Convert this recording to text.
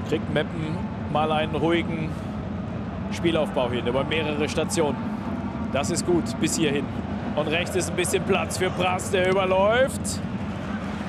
kriegt Meppen mal einen ruhigen Spielaufbau hin über mehrere Stationen. Das ist gut bis hierhin. Und rechts ist ein bisschen Platz für Brass, der überläuft.